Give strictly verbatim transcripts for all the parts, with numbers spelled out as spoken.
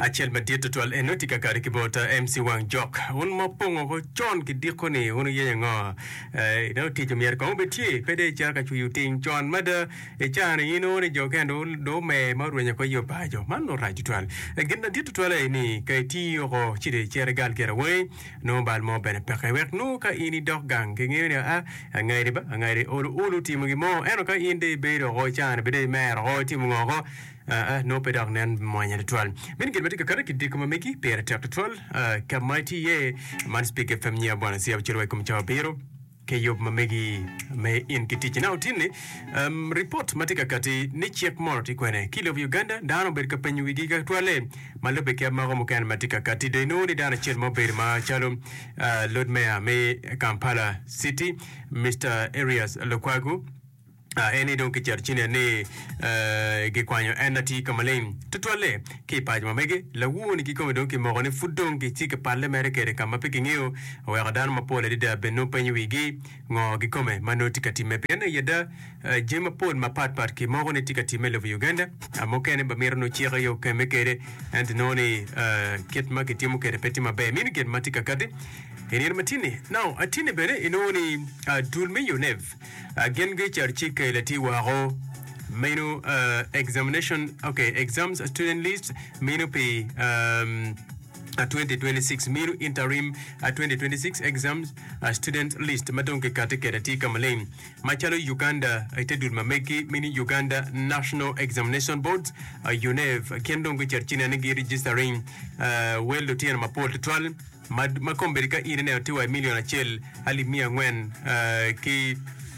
Achiel madito twal enotika kare kibota M C Wang Jok un mopongo ko chon kidiko ni un ye ngo eh no ti jamier ko betie pede cha ka chuyu ting chon mada e cha ni no ni jo kendo do me ma runya ko yo ba jo man no raju twal ginna dito twal ni kai ti ko chide chere gal kera we no bal mo bene pe wek no ka ini dok gang ke ngene a ngaire ba ngaire olu olu ti mo mo eno ka inde be ro ko cha ne be me ro ti mo ko Uh, no pedag nan moanya twal min gel betika kare kidi kuma meki pere tak twal ka mighty ye man speak fm nya bwana sia chirwa kum cha biro ke yob mamegi me in kiti na utini um, report matika kati ni check morti kwene kilo of Uganda dano berka penyu wigiga twale malobe ke mago mukan matika kati de no ni dana chen mo ber ma chalo uh, lord mayor me Kampala city Mister Arias Lukwago Uh, eni don ke charchine ne uh, ge kwanyo enati kamalen tutwale ke paj mamege la woni ki ko don ke mo ne fudon ke ti ke parle mere ke kama pe ngeo wa gadan ma pole de beno penyu wigi ngo ge kome manoti kati me pene yeda uh, jema pol ma pat pat ke mo ne ti kati me lo Uganda amokene ba mirno chira yo ke me kere and noni uh, ket ma ke timu kere peti ma be min get matika kade enir matini now atini bere inoni uh, dulme yonev again ge charchi ke lati waro menu uh, examination okay exams student list menu pe um uh, twenty twenty-six menu interim uh, twenty twenty-six exams uh, student list madonke kateke lati kamalen machalo Uganda itedul mameki mini Uganda National Examination Board uh, UNEV kendongo charchina ngi registering uh, well lotian mapol twelve Mad makomberika irene tiwa million achel ali mia ngwen uh, ki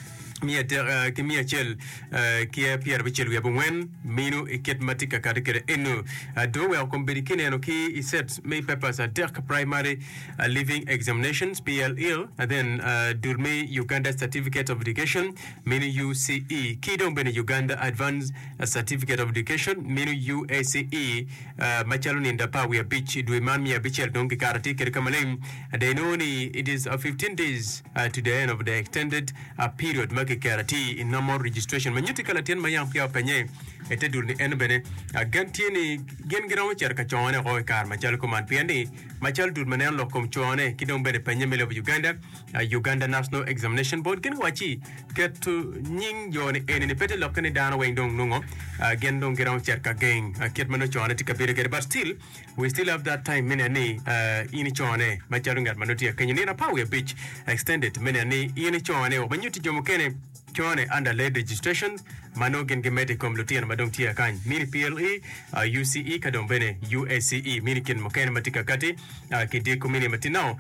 mia ter uh, ki mia chel uh, ki pierre bichel ya bwen minu iket matika kadikere enu uh, do we komberika ne no ki set me papers at Dirk primary uh, living examinations P L E and then uh, Durme Uganda certificate of education minu U C E ki don bene Uganda advanced uh, certificate of education minu U A C E uh, machalo ni ndapa we beach do man mia bichel don ki karati kere kamalen they know ni it is uh, fifteen days uh, to the end of the extended uh, period make karati in normal registration manyuti kala ten mayam pia penye ete durni en bene ganti ni gen girawo cer ka chone ko kar machal ko man piani machal dur manen lo kom chone kidon bene penye mele Uganda uh, Uganda National Examination Board gen wachi ket nying joni en ni pete lokane dana way dong nungo uh, gen dong girawo cer ka gen uh, ket mano chone tikabire gere but still we still have that time mene ni uh, ini chone machal ngat manoti kenya ni na power beach extended mene ni ini chone o banyuti jomokene chone under led registration manogen gemete kom lutian madong tia kan mini P L E uh, U C E kadom bene U A C E mini ken mokene matika kati uh, kide ko mini matinao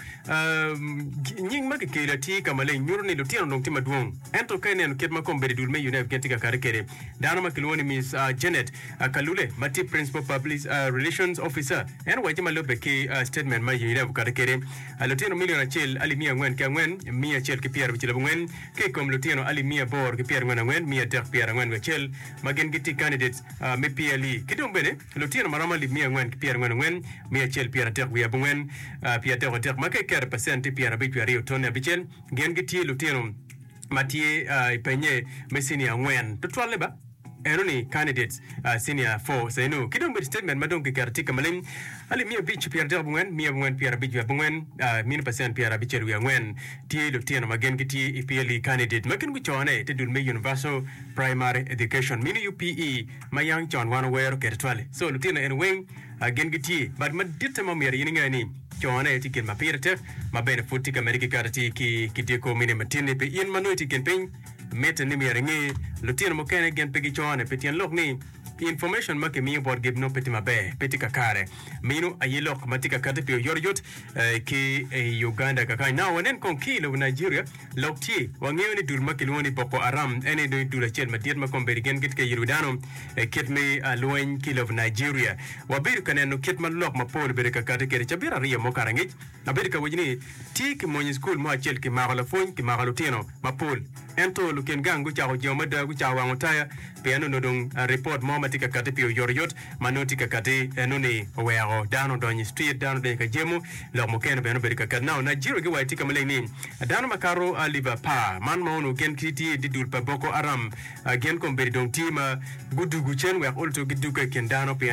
um, nying make kila ti kamale nyurni lutian dong tima duong ento kenen ket makom bere dulme yune kentika karekere dana makilwoni Miss uh, Janet uh, Kalule mati principal public uh, relations officer en waje malobe ke uh, statement ma yune karekere uh, lutian million achel ali mia ngwen ka ngwen mia chel ke pierre bichila ngwen ke kom lutian ali mia bor ke pierre ngwen ngwen mia der pierre ngwen wechel magen giti candidates uh, me P L E kidong bene lutian marama li mia ngwen ke pierre ngwen ngwen mia chel pierre der wi abngwen uh, pierre der der make ker percent pierre bi pierre ton bichel gen giti lutian matie uh, penye mesini ngwen to twale ba enoni candidates uh, senior four say no kidong bit statement madong ke kartika malin ali mia bich pierre der bungen mia bungen pierre bich bungen uh, min percent pierre bich wi ngwen tie lutian magen giti P L E candidate makin gu chone te dul me universal primary education min U P E mayang chon wan wer ke twale so lutian en wing again giti but madita mamir yininga ni chone tikin mapirte mabene futika amerika karati ki kitiko mini matine pe yen manoti ken pen meta ni miringi lutino mokene gen pegi chone petian lok ni information make mi board give no peti mabe peti kakare minu ayilok matika kate pe yoryot uh, ki uh, Uganda kakai now wanen kon kilo Nigeria lokti wangeni dur makiloni Boko Haram ene do dula chen madiet makom berigen git ke yirudano uh, kit me uh, loen kilo of Nigeria wabir kaneno kit malok mapol bereka kate ke chabira riya mokarangit naberika wajini ti ki monyi school mo achel ki magala fon ki magalo tino mapol ento luken gangu chawo jomada gu chawo ngotaya pe anu nodong uh, report mo matika kate pio yoryot manotika kate enuni wero dano donyi street dano de ka jemu lo mokene beno berika kana na jiro ge waitika maleni dano makaro aliva pa man monu gen kiti didul pa Boko Haram gen komberi dong tima gudu guchen we olto giduka ken dano pe ani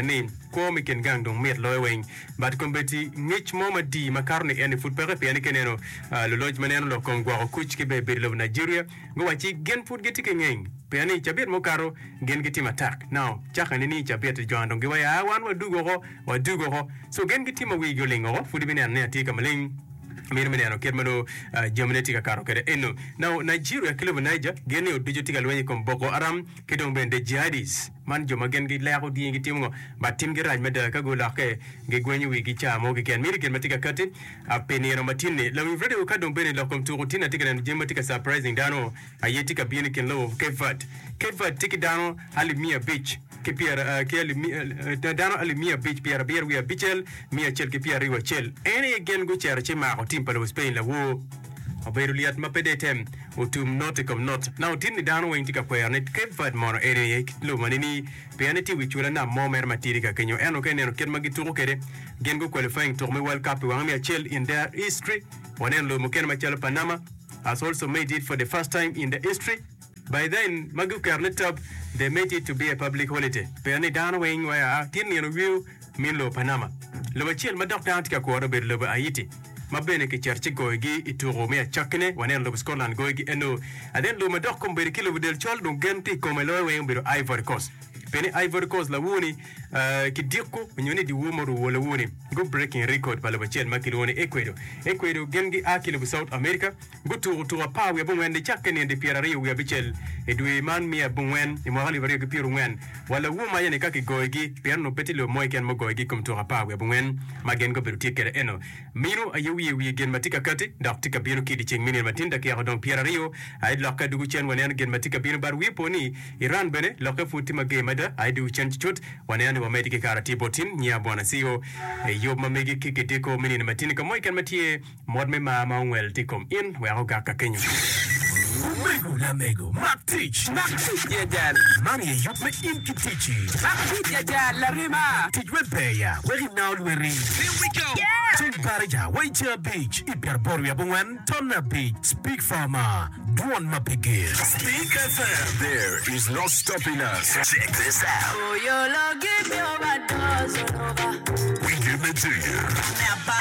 ko mi ken gang dong met loy wing but kombeti ngich moma di makarne en foot pere pe en keneno lo loj maneno lo kongwa ko kuch ke be be lo Nigeria go wachi gen foot geti ke ngeng pe ani chabet mo karo gen geti attack now chaka ni chabet jo andong ge wa ya wan wa dugo go wa dugo go so gen geti ma wi go lengo foot bi ne ne atika maling mir meneno kermano jomenetika karo kede eno now Nigeria club Niger gene odujo tiga lwenye kom Boko Haram kedong bende jihadis man joma gen gi lako di ngi timongo batim gi raj meda ka go lake ge gwenyu wi gi chamo gi ken mir gen matika kate apenero matine la wi vrede ka dong bene lokom tu rutina tiga den jematika surprising dano ayetika biene ken lo kevat kevat tiki dano ali mia beach ke piara ke ali dano ali mia beach piara bier wi bichel mia chel ke piara wi chel ene gen go chara chema ko timpalo Spain la wo aberu liat mapede tem utum notikum not now tinni dano wen tika kwerne kevat mono ere lo manini penalty which wala na momer matirika kenyo eno keneno ken magituru kede gen go qualifying to me world cup wa mi chel in their history wonen lo moken machel Panama has also made it for the first time in the history. By then, Magu Karnetab, they made it to be a public holiday. Penny down wing where Tinny review Milo Panama. Lobachil Madok Tantika quarter bit loba Haiti. Mabene ki church goigi ituro mea chakene wanen lo Scotland goigi eno. And then lo Madok kumberi kilo del chol no genti komelo we umbiro Ivory Coast. Penny Ivory Coast la wuni kidiko nyoni di wumoru wala wuni go breaking record pala bachel makiloni Ecuador Ecuador gengi akile bu South America go to to pa we bon de chakene de pierre we bachel edwe man mi abwen e mo hali bari ke pierre wen wala wuma yene kaki goigi piano petilo moy ken mo goigi kom to pa we bon magen go beruti kere eno mino ayewi wi gen matika kati dak tika biro kidi cheng mini matinda ke don pierre rio ay lokka dugu chen wanen gen matika bino bar wi poni Iran bene lokka futi magema I do change chut wanani wa medike karati botin nya bwana sio yob mamegi kikitiko mini matini kamo ikan matie modme ma maungwel tikom in we ho gaka kenyu Mego na mego Matich Matich ya jal Mani ya yup me inki tichi Matich ya jal la rima Tijwe beya Wegi now lueri Here we go Yeah Ting Barija Waitia Beach Ipiar boru ya bungwen Tona Beach Speak Farmer Duan mapigil Speak F M. There is no stopping us. Check this out. Oh, you love give me over dozen over. We give it to you. Now,